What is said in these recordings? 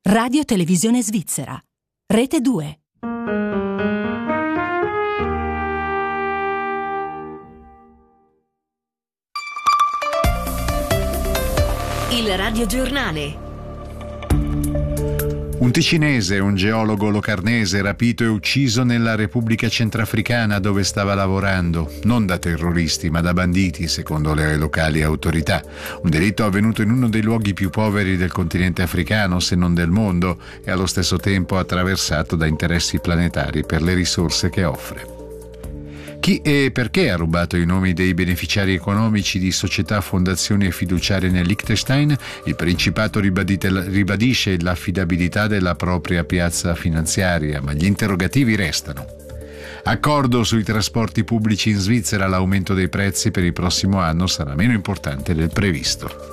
Radio Televisione Svizzera. Rete 2. Il radiogiornale. Un ticinese, un geologo locarnese, rapito e ucciso nella Repubblica Centrafricana dove stava lavorando, non da terroristi ma da banditi, secondo le locali autorità. Un delitto avvenuto in uno dei luoghi più poveri del continente africano, se non del mondo, e allo stesso tempo attraversato da interessi planetari per le risorse che offre. Chi e perché ha rubato i nomi dei beneficiari economici di società, fondazioni e fiduciarie nel Liechtenstein? Il Principato ribadisce l'affidabilità della propria piazza finanziaria, ma gli interrogativi restano. Accordo sui trasporti pubblici in Svizzera: l'aumento dei prezzi per il prossimo anno sarà meno importante del previsto.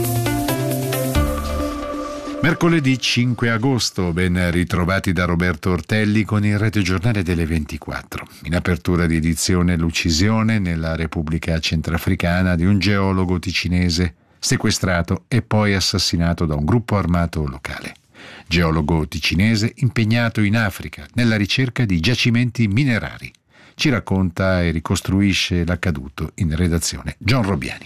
Mercoledì 5 agosto, ben ritrovati da Roberto Ortelli con il radiogiornale delle 24. In apertura di edizione, l'uccisione nella Repubblica Centrafricana di un geologo ticinese sequestrato e poi assassinato da un gruppo armato locale. Geologo ticinese impegnato in Africa nella ricerca di giacimenti minerari. Ci racconta e ricostruisce l'accaduto in redazione John Robiani.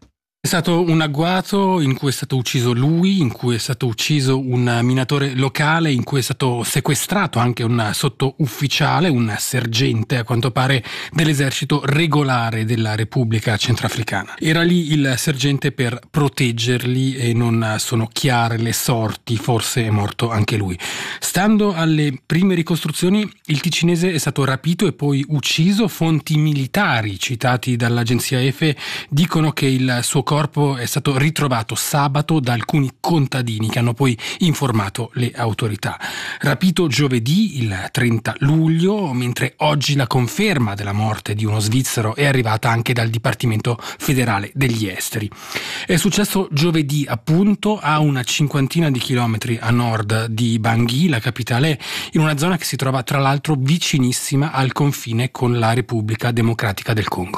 È stato un agguato in cui è stato ucciso lui, in cui è stato ucciso un minatore locale, in cui è stato sequestrato anche un sottufficiale, un sergente a quanto pare dell'esercito regolare della Repubblica Centrafricana. Era lì il sergente per proteggerli e non sono chiare le sorti, forse è morto anche lui. Stando alle prime ricostruzioni, il ticinese è stato rapito e poi ucciso. Fonti militari citati dall'agenzia EFE dicono che il suo corpo è stato ritrovato sabato da alcuni contadini che hanno poi informato le autorità. Rapito giovedì, il 30 luglio, mentre oggi la conferma della morte di uno svizzero è arrivata anche dal Dipartimento Federale degli Esteri. È successo giovedì, appunto, a una cinquantina di chilometri a nord di Bangui, la capitale, in una zona che si trova tra l'altro vicinissima al confine con la Repubblica Democratica del Congo.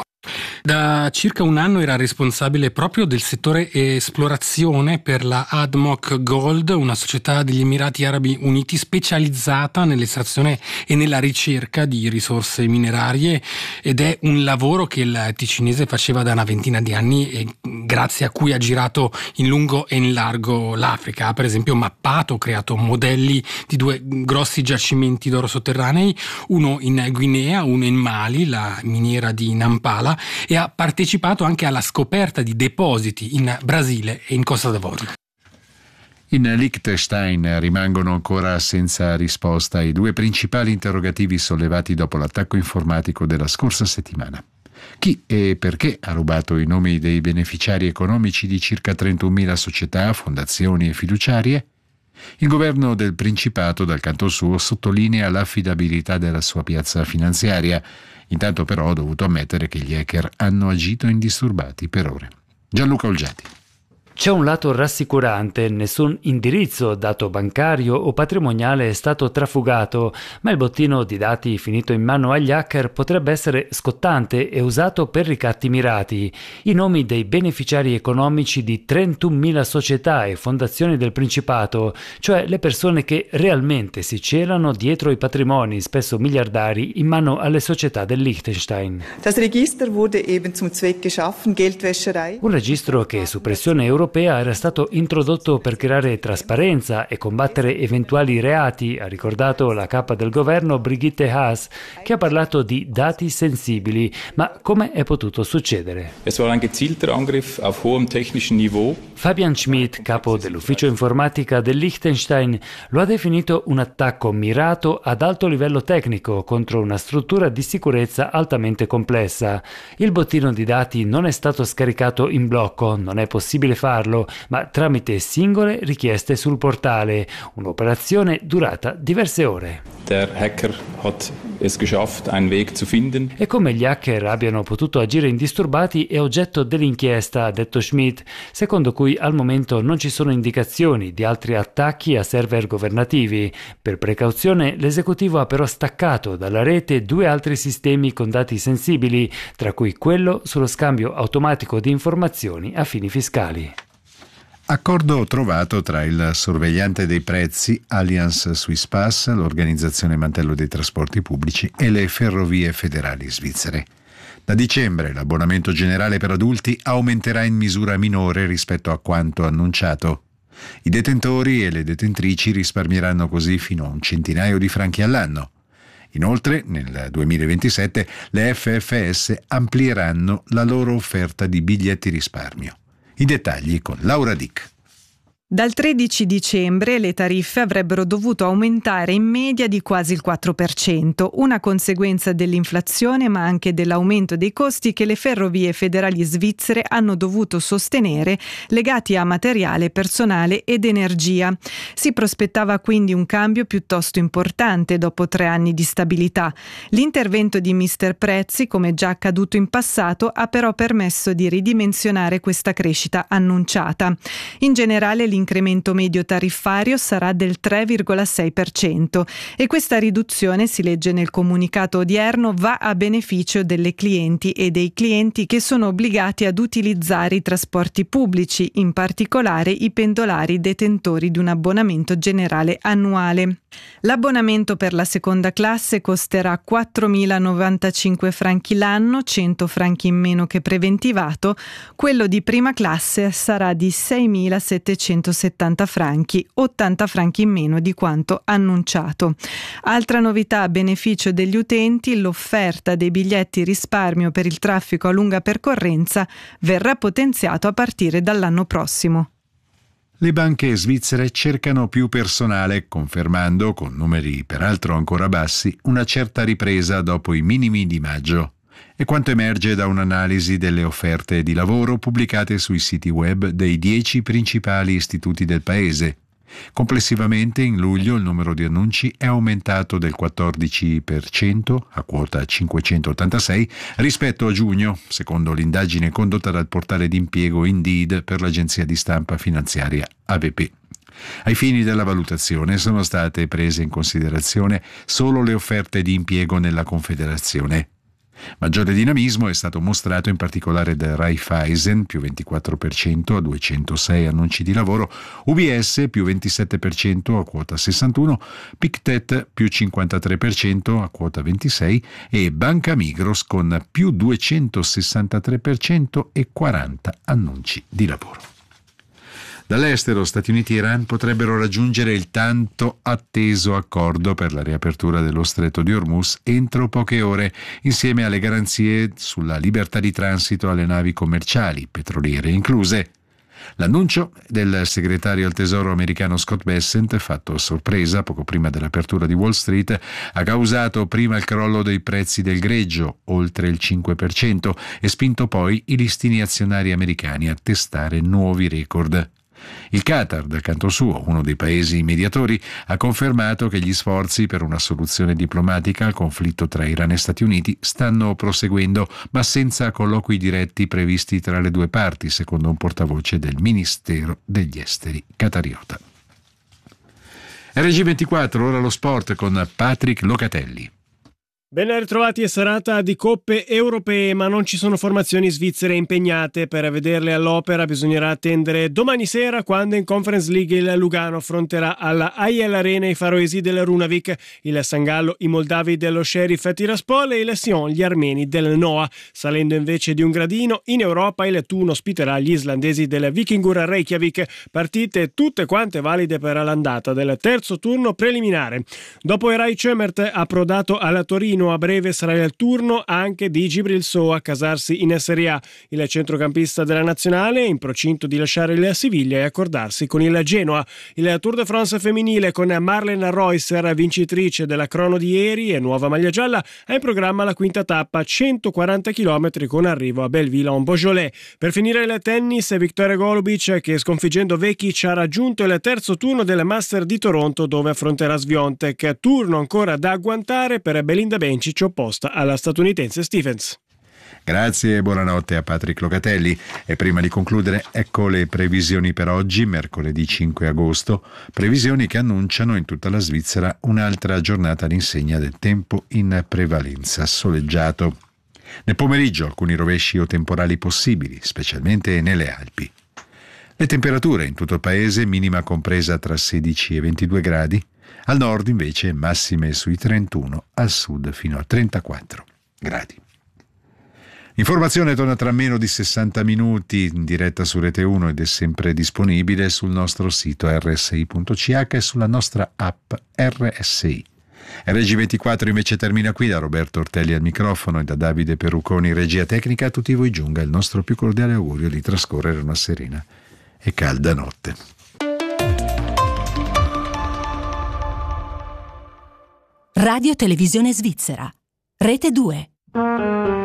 Da circa un anno era responsabile proprio del settore esplorazione per la ADMOC Gold, una società degli Emirati Arabi Uniti specializzata nell'estrazione e nella ricerca di risorse minerarie, ed è un lavoro che il ticinese faceva da una ventina di anni e grazie a cui ha girato in lungo e in largo l'Africa. Ha per esempio mappato, creato modelli di due grossi giacimenti d'oro sotterranei, uno in Guinea, uno in Mali, la miniera di Nampala, e ha partecipato anche alla scoperta di depositi in Brasile e in Costa d'Avorio. In Liechtenstein rimangono ancora senza risposta i due principali interrogativi sollevati dopo l'attacco informatico della scorsa settimana. Chi e perché ha rubato i nomi dei beneficiari economici di circa 31.000 società, fondazioni e fiduciarie? Il governo del Principato, dal canto suo, sottolinea l'affidabilità della sua piazza finanziaria. Intanto però ho dovuto ammettere che gli hacker hanno agito indisturbati per ore. Gianluca Olgiati. C'è un lato rassicurante: nessun indirizzo, dato bancario o patrimoniale è stato trafugato, ma il bottino di dati finito in mano agli hacker potrebbe essere scottante e usato per ricatti mirati. I nomi dei beneficiari economici di 31.000 società e fondazioni del Principato, cioè le persone che realmente si celano dietro i patrimoni, spesso miliardari, in mano alle società del Liechtenstein. Das Register wurde eben zum Zweck geschaffen, Geldwäscherei. Un registro che su pressione europea era stato introdotto per creare trasparenza e combattere eventuali reati, ha ricordato la capa del governo Brigitte Haas, che ha parlato di dati sensibili. Ma come è potuto succedere? Es war ein gezielter Angriff auf hohem technischen Niveau. Fabian Schmidt, capo dell'ufficio informatica del Liechtenstein, lo ha definito un attacco mirato ad alto livello tecnico contro una struttura di sicurezza altamente complessa. Il bottino di dati non è stato scaricato in blocco, non è possibile farlo, ma tramite singole richieste sul portale, un'operazione durata diverse ore. Der Hacker hat es geschafft, einen Weg zu finden. E come gli hacker abbiano potuto agire indisturbati è oggetto dell'inchiesta, ha detto Schmidt, secondo cui al momento non ci sono indicazioni di altri attacchi a server governativi. Per precauzione l'esecutivo ha però staccato dalla rete due altri sistemi con dati sensibili, tra cui quello sullo scambio automatico di informazioni a fini fiscali. Accordo trovato tra il sorvegliante dei prezzi Allianz Swiss Pass, l'organizzazione mantello dei trasporti pubblici e le ferrovie federali svizzere. Da dicembre l'abbonamento generale per adulti aumenterà in misura minore rispetto a quanto annunciato. I detentori e le detentrici risparmieranno così fino a $100 di franchi all'anno. Inoltre, nel 2027 le FFS amplieranno la loro offerta di biglietti risparmio. I dettagli con Laura Dick. Dal 13 dicembre le tariffe avrebbero dovuto aumentare in media di quasi il 4%, una conseguenza dell'inflazione ma anche dell'aumento dei costi che le ferrovie federali svizzere hanno dovuto sostenere, legati a materiale, personale ed energia. Si prospettava quindi un cambio piuttosto importante dopo 3 anni di stabilità. L'intervento di Mr. Prezzi, come già accaduto in passato, ha però permesso di ridimensionare questa crescita annunciata. In generale l'incremento medio tariffario sarà del 3,6% e questa riduzione, si legge nel comunicato odierno, va a beneficio delle clienti e dei clienti che sono obbligati ad utilizzare i trasporti pubblici, in particolare i pendolari detentori di un abbonamento generale annuale. L'abbonamento per la seconda classe costerà 4.095 franchi l'anno, 100 franchi in meno che preventivato. Quello di prima classe sarà di 6.770 franchi, 80 franchi in meno di quanto annunciato. Altra novità a beneficio degli utenti: l'offerta dei biglietti risparmio per il traffico a lunga percorrenza verrà potenziato a partire dall'anno prossimo. Le banche svizzere cercano più personale, confermando, con numeri peraltro ancora bassi, una certa ripresa dopo i minimi di maggio. È quanto emerge da un'analisi delle offerte di lavoro pubblicate sui siti web dei 10 principali istituti del paese. Complessivamente in luglio il numero di annunci è aumentato del 14% a quota 586 rispetto a giugno, secondo l'indagine condotta dal portale d'impiego Indeed per l'agenzia di stampa finanziaria AVP. Ai fini della valutazione sono state prese in considerazione solo le offerte di impiego nella Confederazione. Maggiore dinamismo è stato mostrato in particolare da Raiffeisen, più 24% a 206 annunci di lavoro, UBS più 27% a quota 61, Pictet più 53% a quota 26 e Banca Migros con più 263% e 40 annunci di lavoro. Dall'estero, Stati Uniti e Iran potrebbero raggiungere il tanto atteso accordo per la riapertura dello stretto di Hormuz entro poche ore, insieme alle garanzie sulla libertà di transito alle navi commerciali, petroliere incluse. L'annuncio del segretario al tesoro americano Scott Bessent, fatto a sorpresa poco prima dell'apertura di Wall Street, ha causato prima il crollo dei prezzi del greggio, oltre il 5%, e spinto poi i listini azionari americani a testare nuovi record. Il Qatar, dal canto suo, uno dei paesi mediatori, ha confermato che gli sforzi per una soluzione diplomatica al conflitto tra Iran e Stati Uniti stanno proseguendo, ma senza colloqui diretti previsti tra le due parti, secondo un portavoce del Ministero degli Esteri qatariota. RG24, ora lo sport con Patrick Locatelli. Ben ritrovati a serata di coppe europee, ma non ci sono formazioni svizzere impegnate. Per vederle all'opera bisognerà attendere domani sera, quando in Conference League il Lugano affronterà alla AIL Arena i faroesi del Runavik, il Sangallo i moldavi dello Sheriff Tiraspol e il Sion gli armeni del Noah. Salendo invece di un gradino, in Europa il Thun ospiterà gli islandesi del Vikingur Reykjavik, partite tutte quante valide per l'andata del terzo turno preliminare. Dopo Eray Cömert approdato alla Torino, a breve sarà il turno anche di Gibril So a casarsi in Serie A. Il centrocampista della nazionale è in procinto di lasciare il Siviglia e accordarsi con il Genoa. Il Tour de France femminile con Marlene Reusser, vincitrice della crono di ieri e nuova maglia gialla, ha in programma la quinta tappa, 140 km con arrivo a Belleville-en-Beaujolais. Per finire il tennis, Viktoria Golubic, che sconfiggendo Vekic ha raggiunto il terzo turno del Master di Toronto, dove affronterà Swiatek. Turno ancora da agguantare per Belinda Bencic, opposta alla statunitense Stephens. Grazie e buonanotte a Patrick Locatelli. E prima di concludere, ecco le previsioni per oggi, mercoledì 5 agosto, previsioni che annunciano in tutta la Svizzera un'altra giornata all'insegna del tempo in prevalenza soleggiato. Nel pomeriggio alcuni rovesci o temporali possibili, specialmente nelle Alpi. Le temperature in tutto il paese minima compresa tra 16 e 22 gradi, al nord invece massime sui 31, al sud fino a 34 gradi. L'informazione torna tra meno di 60 minuti in diretta su Rete 1 ed è sempre disponibile sul nostro sito rsi.ch e sulla nostra app RSI. RG24 invece termina qui. Da Roberto Ortelli al microfono e da Davide Peruconi regia tecnica. A tutti voi giunga il nostro più cordiale augurio di trascorrere una serena e calda notte. Radio Televisione Svizzera, Rete 2.